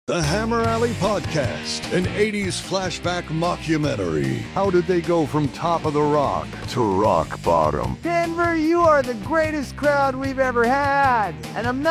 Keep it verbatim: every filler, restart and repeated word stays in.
The Hammer Alley Podcast, an eighties flashback mockumentary. How did they go from top of the rock to rock bottom? Denver, you are the greatest crowd we've ever had, and I'm not